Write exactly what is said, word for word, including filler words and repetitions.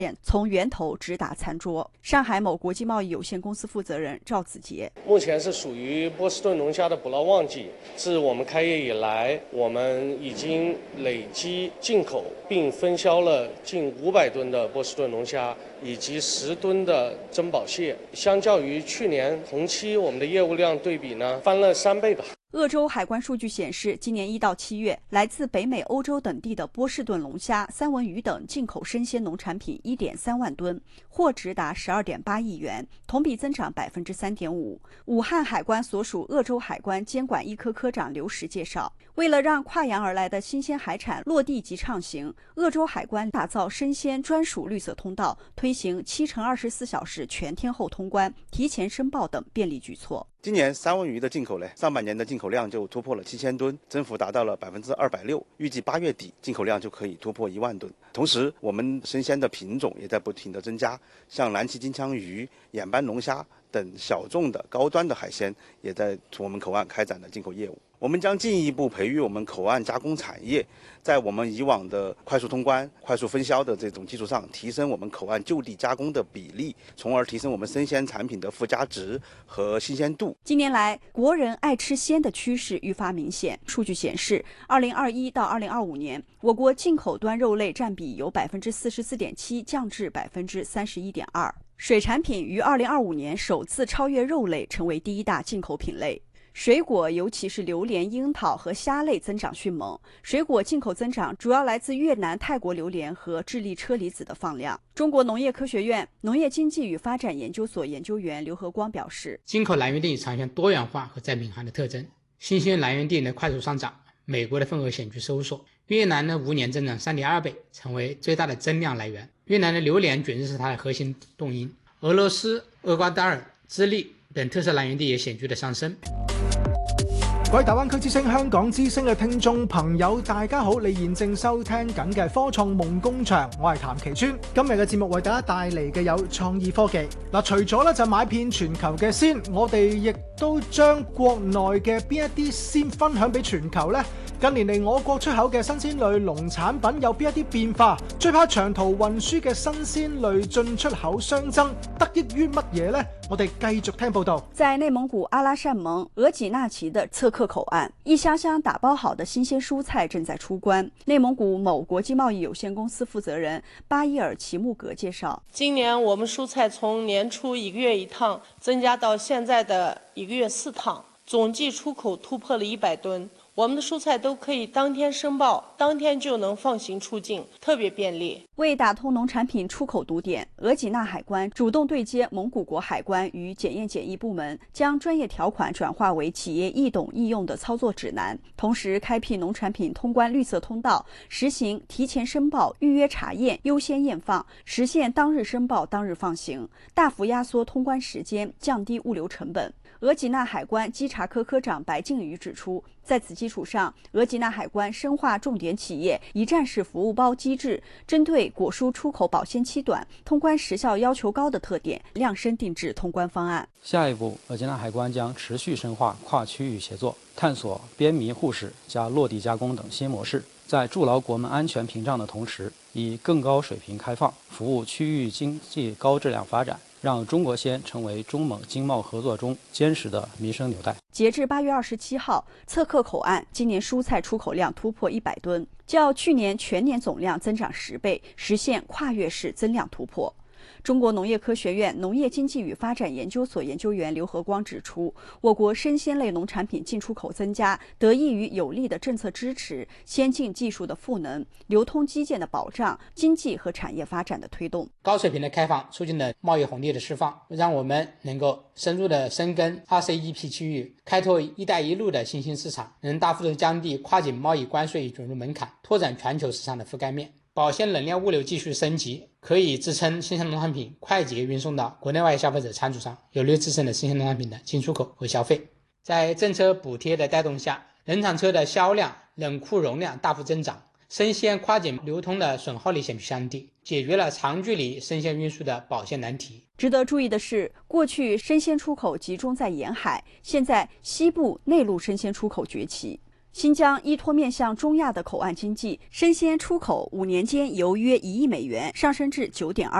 从源头直达餐桌。上海某国际贸易有限公司负责人赵子杰： 目前是属于波士顿龙虾的捕捞旺季，自我们开业以来，我们已经累计进口并分销了近五百吨的波士顿龙虾，以及十吨的珍宝蟹。相较于去年同期，我们的业务量对比呢，翻了三倍吧。 鄂州海关数据显示，今年一到七月，来自北美、欧洲等地的波士顿龙虾、三文鱼等进口生鲜农产品一点三万吨，货值达十二点八亿元，同比增长百分之三点五。武汉海关所属鄂州海关监管一科科长刘石介绍，为了让跨洋而来的新鲜海产落地及畅行，鄂州海关打造生鲜专属绿色通道，推行七乘二十四小时全天候通关、提前申报等便利举措。 今年三文鱼的进口呢，上半年的进口量就突破了七千吨，增幅达到了百分之二百六。预计八月底进口量就可以突破一万吨。同时，我们生鲜的品种也在不停的增加，像蓝鳍金枪鱼、眼斑龙虾等小众的高端的海鲜，也在我们口岸开展了进口业务。我们将进一步培育我们口岸加工产业，在我们以往的快速通关、快速分销的这种基础上，提升我们口岸就地加工的比例，从而提升我们生鲜产品的附加值和新鲜度。 近年来，国人爱吃鲜的趋势愈发明显。数据显示，二零二一到二零二五年，我国进口端肉类占比由百分之四十四点七降至百分之三十一点二。水产品于二零二五年首次超越肉类，成为第一大进口品类。水果，尤其是榴莲、樱桃和虾类增长迅猛。水果进口增长主要来自越南、泰国榴莲和智利车厘子的放量。中国农业科学院农业经济与发展研究所研究员刘和光表示， 进口来源地呈现多元化和再敏感的特征，新鲜来源地的快速上涨，美国的份额显著收缩，越南呢五年增长 三点二倍，成为最大的增量来源。越南的榴莲绝对是它的核心动因。俄罗斯、厄瓜多尔、智利等特色来源地也顯著的上升。 各位大灣區之聲、香港之聲嘅聽眾朋友，大家好！你現正收聽緊嘅科創夢工場，我係譚其川。今日嘅節目為大家帶嚟嘅有創意科技。嗱，除咗咧就買遍全球嘅鮮，我哋亦都將國內嘅邊一啲鮮分享俾全球呢。近年嚟，我國出口嘅新鮮類農產品有邊一啲變化？最怕長途運輸嘅新鮮類進出口相爭，得益於乜嘢呢？我哋繼續聽報道。 在內蒙古阿拉善盟额濟納旗的側克口岸，一箱箱打包好的新鮮蔬菜正在出關。內蒙古某國際貿易有限公司負責人巴伊爾齊木格介紹， 今年我們蔬菜從年初一個月一趟增加到現在的一個月四趟，總計出口突破了一百噸。我們的蔬菜都可以當天申報，當天就能放行出境，特別便利。 為打通農產品出口堵點，額濟納海關主動對接蒙古國海關與檢驗檢疫部門，將專業條款轉化為企業易懂易用的操作指南，同時開闢農產品通關綠色通道，實行提前申報、預約查驗、優先驗放，實現當日申報當日放行，大幅壓縮通關時間，降低物流成本。額濟納海關稽查科科長白靖宇指出，在此基礎上，額濟納海關深化重點企業一站式服務包機制，針對果蔬出口保鮮期短、通關時效要求高的特點，量身定制通關方案。 下一步，額濟納海關將持續深化跨區域協作，探索邊迷互市加落地加工等新模式，在築牢國門安全屏障的同時，以更高水平開放，服務區域經濟高質量發展，讓中國鮮成為中蒙經貿合作中堅實的民生紐帶。 截至八月二十七號，側克口岸今年蔬菜出口量突破一百噸，較去年全年總量增長十倍，實現跨越式增量突破。中國農業科學院農業經濟與發展研究所研究員劉和光指出，我國生鮮類農產品進出口增加，得益於有力的政策支持、先進技術的賦能、流通基建的保障、經濟和產業發展的推動。 高水平的開放促進了貿易紅利的釋放，讓我們能夠深入的深耕 R C E P 區域，開拓一帶一路的新興市場，能大幅度降低跨境貿易關稅與准入門檻，拓展全球市場的覆蓋面。保鮮冷鏈物流繼續升級，可以支撐新鮮農產品快捷運送到國內外消費者餐桌上，有利支撐了新鮮農產品的進出口和消費。在政策補貼的帶動下，冷藏車的銷量、冷庫容量大幅增長，生鮮跨境流通的損耗率顯著降低，解決了長距離生鮮運輸的保鮮難題。 值得注意的是，過去生鮮出口集中在沿海，現在西部內陸生鮮出口崛起。 新疆依托面向中亚的口岸经济，生鲜出口五年间由约一亿美元上升至九点二